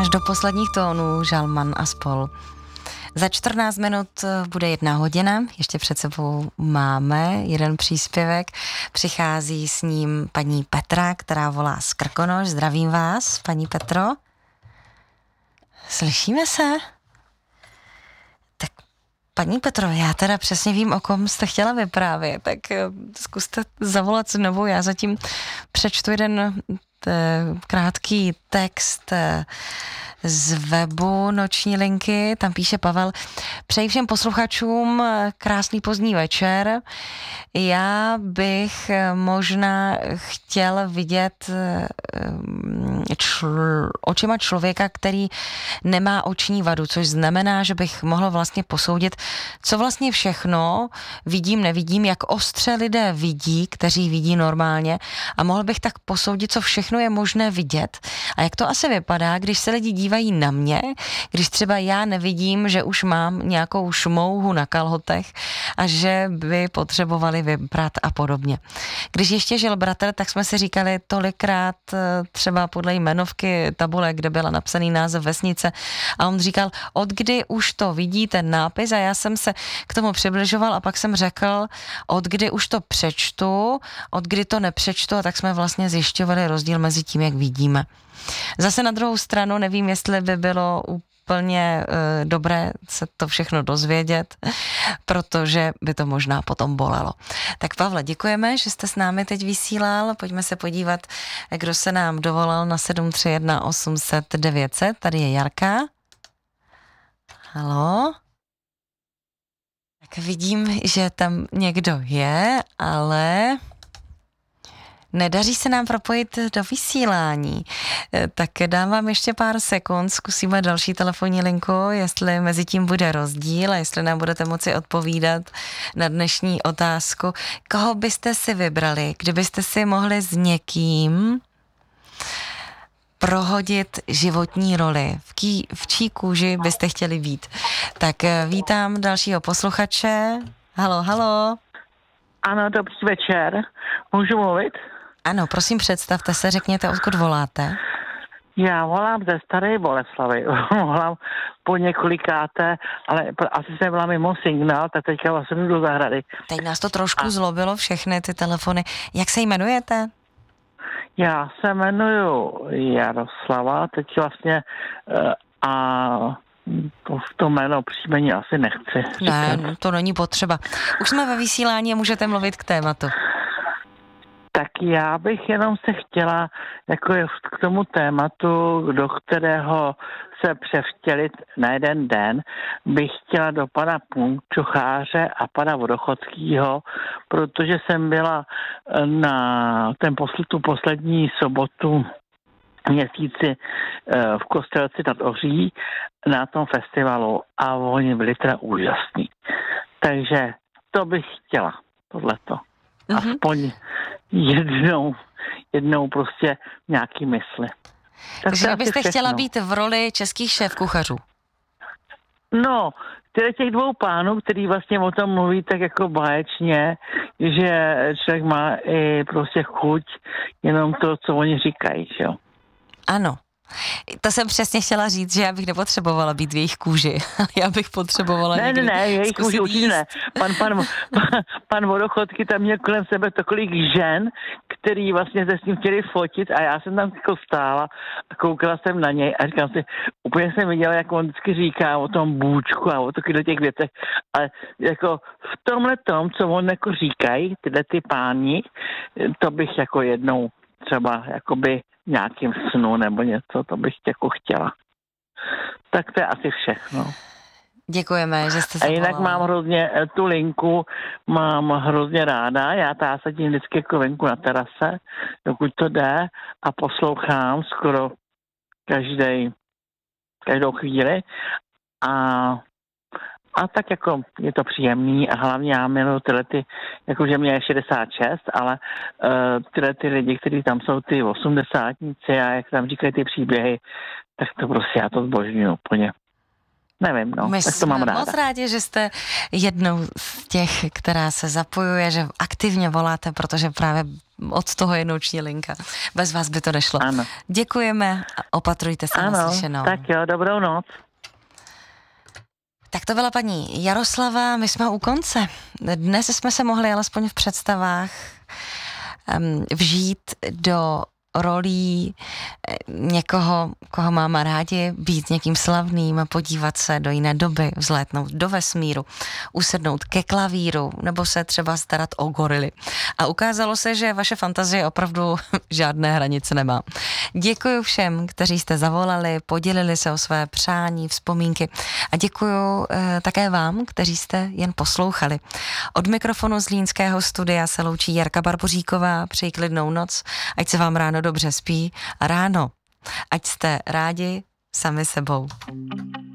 až do posledních tónů Žalman a spol. Za 14 minut bude 1 hodina, ještě před sebou máme jeden příspěvek. Přichází s ním paní Petra, která volá z Krkonoš. Zdravím vás, paní Petro. Slyšíme se? Tak paní Petro, já teda přesně vím, o kom jste chtěla vyprávět, tak zkuste zavolat znovu. Já zatím přečtu jeden krátký text z webu Noční linky, tam píše Pavel: přeji všem posluchačům krásný pozdní večer. Já bych možná chtěl vidět očima člověka, který nemá oční vadu, což znamená, že bych mohl vlastně posoudit, co vlastně všechno vidím, nevidím, jak ostře lidé vidí, kteří vidí normálně, a mohl bych tak posoudit, co všechno je možné vidět a jak to asi vypadá, když se lidi dívají na mě, když třeba já nevidím, že už mám nějakou šmouhu na kalhotech a že by potřebovali vybrat a podobně. Když ještě žil bratr, tak jsme si říkali tolikrát třeba podle jmenovky tabule, kde byla napsaný název vesnice, a on říkal, od kdy už to vidí ten nápis, a já jsem se k tomu přibližoval a pak jsem řekl, od kdy už to přečtu, od kdy to nepřečtu, a tak jsme vlastně zjišťovali rozdíl mezi tím, jak vidíme. Zase na druhou stranu nevím, jestli by bylo úplně dobré se to všechno dozvědět, protože by to možná potom bolelo. Tak Pavle, děkujeme, že jste s námi teď vysílal. Pojďme se podívat, kdo se nám dovolal na 731 800 900. Tady je Jarka. Haló? Tak vidím, že tam někdo je, ale nedaří se nám propojit do vysílání. Tak dám vám ještě pár sekund, zkusíme další telefonní linku, jestli mezi tím bude rozdíl a jestli nám budete moci odpovídat na dnešní otázku. Koho byste si vybrali, kdybyste si mohli s někým prohodit životní roli? V čí kůži byste chtěli být? Tak vítám dalšího posluchače. Halo, halo. Ano, dobrý večer. Můžu mluvit? Ano, prosím, představte se, řekněte, odkud voláte. Já volám ze Staré Boleslavy. Volám po několikáté, ale asi jsem byla mimo signál, tak teďka vlastně jdu do zahrady. Teď nás to trošku zlobilo, všechny ty telefony. Jak se jmenujete? Já se jmenuju Jaroslava, teď vlastně a to jméno příjmení asi nechci. Ne, to není potřeba. Už jsme ve vysílání a můžete mluvit k tématu. Tak já bych jenom se chtěla jako k tomu tématu, do kterého se převtělit na jeden den, bych chtěla do pana Punčucháře a pana Vodochodského, protože jsem byla na tu poslední sobotu měsíci v Kostelci nad Ohří na tom festivalu a oni byli teda úžasní. Takže to bych chtěla, tohleto. Aspoň jednou prostě nějaký mysli. Takže byste chtěla být v roli českých šéfkuchařů? No, těch dvou pánů, který vlastně o tom mluví tak jako báječně, že člověk má i prostě chuť jenom to, co oni říkají, jo. Ano. To jsem přesně chtěla říct, že já bych nepotřebovala být v jejich kůži. Já bych potřebovala Ne, jejich kůži určitě ne. Pan Vodochodky tam měl kolem sebe tolik žen, který vlastně se s ním chtěli fotit, a já jsem tam jako stála a koukala jsem na něj a říkám si, úplně jsem viděla, jak on vždycky říká o tom bůčku a o těch věcech, ale jako v tomhle tom, co on jako říkají, tyhle ty páni, to bych jako jednou třeba jakoby nějakým snu nebo něco, to bych jako chtěla. Tak to je asi všechno. Děkujeme, že jste se A jinak mám hrozně, tu linku mám hrozně ráda, já sadím vždycky jako venku na terase, dokud to jde, a poslouchám skoro každou chvíli a tak jako je to příjemný, a hlavně já miluji jakože mě je 66, ale ty lidi, kteří tam jsou ty 80-tníci a jak tam říkají ty příběhy, tak to prostě já to zbožňuji úplně. nevím, no, My tak to mám jsme ráda. moc rádi, že jste jednou z těch, která se zapojuje, že aktivně voláte, protože právě od toho je noční linka. Bez vás by to nešlo. Ano. Děkujeme a opatrujte se Ano, naslyšenou. tak jo, dobrou noc. Tak to byla paní Jaroslava, my jsme u konce. Dnes jsme se mohli alespoň v představách vžít do rolí někoho, koho máme rádi, být někým slavným, podívat se do jiné doby, vzlétnout do vesmíru, usednout ke klavíru nebo se třeba starat o gorily. A ukázalo se, že vaše fantazie opravdu žádné hranice nemá. Děkuji všem, kteří jste zavolali, podělili se o své přání, vzpomínky a děkuji také vám, kteří jste jen poslouchali. Od mikrofonu z Zlínského studia se loučí Jarka Barboříková, přeji klidnou noc, ať se vám ráno dobře spí a ráno, ať jste rádi sami sebou.